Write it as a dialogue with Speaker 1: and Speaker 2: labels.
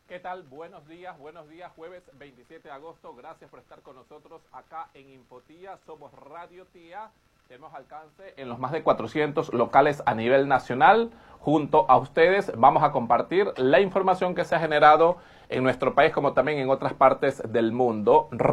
Speaker 1: ¿Qué tal? Buenos días, jueves 27 de agosto. Gracias por estar con nosotros acá en Infotía. Somos Radio Tía. Tenemos alcance en los más de 400 locales a nivel nacional. Junto a ustedes vamos a compartir la información que se ha generado en nuestro país como también en otras partes del mundo.